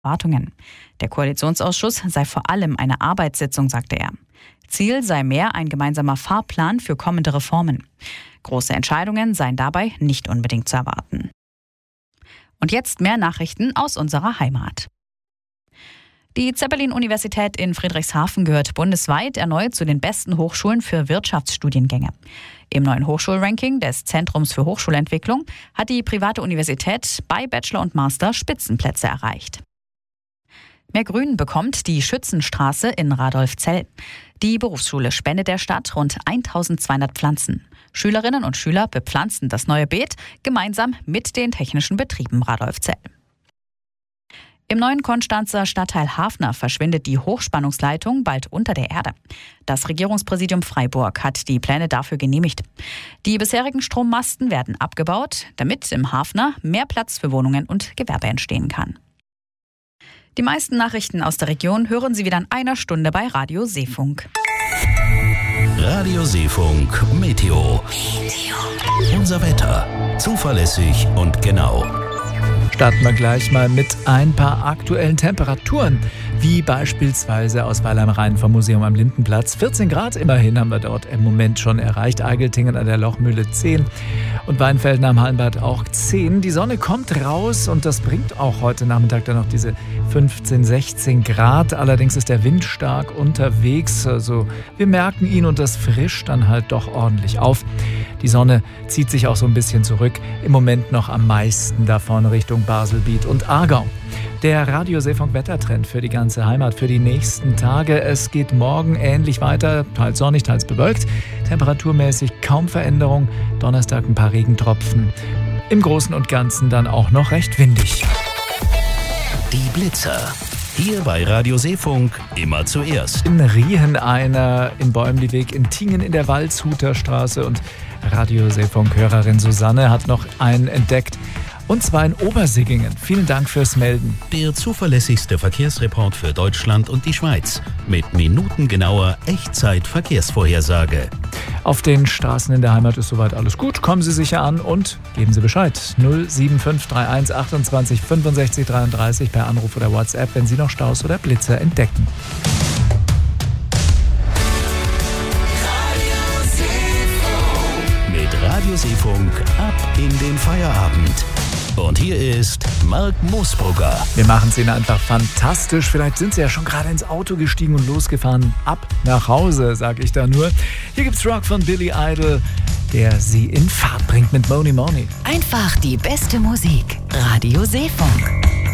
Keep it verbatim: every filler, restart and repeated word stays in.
Erwartungen. Der Koalitionsausschuss sei vor allem eine Arbeitssitzung, sagte er. Ziel sei mehr ein gemeinsamer Fahrplan für kommende Reformen. Große Entscheidungen seien dabei nicht unbedingt zu erwarten. Und jetzt mehr Nachrichten aus unserer Heimat. Die Zeppelin-Universität in Friedrichshafen gehört bundesweit erneut zu den besten Hochschulen für Wirtschaftsstudiengänge. Im neuen Hochschulranking des Zentrums für Hochschulentwicklung hat die private Universität bei Bachelor und Master Spitzenplätze erreicht. Mehr Grün bekommt die Schützenstraße in Radolfzell. Die Berufsschule spendet der Stadt rund eintausendzweihundert Pflanzen. Schülerinnen und Schüler bepflanzen das neue Beet gemeinsam mit den technischen Betrieben Radolfzell. Im neuen Konstanzer Stadtteil Hafner verschwindet die Hochspannungsleitung bald unter der Erde. Das Regierungspräsidium Freiburg hat die Pläne dafür genehmigt. Die bisherigen Strommasten werden abgebaut, damit im Hafner mehr Platz für Wohnungen und Gewerbe entstehen kann. Die meisten Nachrichten aus der Region hören Sie wieder in einer Stunde bei Radio Seefunk. Radio Seefunk Meteo. Meteo. Unser Wetter. Zuverlässig und genau. Starten wir gleich mal mit ein paar aktuellen Temperaturen, wie beispielsweise aus Weil am Rhein vom Museum am Lindenplatz. vierzehn Grad immerhin haben wir dort im Moment schon erreicht. Eigeltingen an der Lochmühle zehn und Weinfelden am Hallenbad auch zehn. Die Sonne kommt raus und das bringt auch heute Nachmittag dann noch diese fünfzehn, sechzehn Grad. Allerdings ist der Wind stark unterwegs. Also wir merken ihn und das frischt dann halt doch ordentlich auf. Die Sonne zieht sich auch so ein bisschen zurück. Im Moment noch am meisten davon Richtung Baselbiet und Aargau. Der Radio Seefunk Wettertrend für die ganze Heimat für die nächsten Tage. Es geht morgen ähnlich weiter, teils sonnig, teils bewölkt. Temperaturmäßig kaum Veränderung. Donnerstag ein paar Regentropfen. Im Großen und Ganzen dann auch noch recht windig. Die Blitzer. Hier bei Radio Seefunk immer zuerst. In Riehen einer, in Bäumliweg, in Tingen in der Waldshuter Straße und Radio Seefunk-Hörerin Susanne hat noch einen entdeckt. Und zwar in Obersiggingen. Vielen Dank fürs Melden. Der zuverlässigste Verkehrsreport für Deutschland und die Schweiz. Mit minutengenauer Echtzeit-Verkehrsvorhersage. Auf den Straßen in der Heimat ist soweit alles gut. Kommen Sie sicher an und geben Sie Bescheid. null sieben fünf drei eins achtundzwanzig fünfundsechzig dreiunddreißig per Anruf oder WhatsApp, wenn Sie noch Staus oder Blitzer entdecken. Mit Radio Seefunk ab in den Feierabend. Und hier ist Marc Moosbrugger. Wir machen es Ihnen einfach fantastisch. Vielleicht sind Sie ja schon gerade ins Auto gestiegen und losgefahren. Ab nach Hause, sag ich da nur. Hier gibt's Rock von Billy Idol, der Sie in Fahrt bringt mit Money Money. Einfach die beste Musik. Radio Seefunk.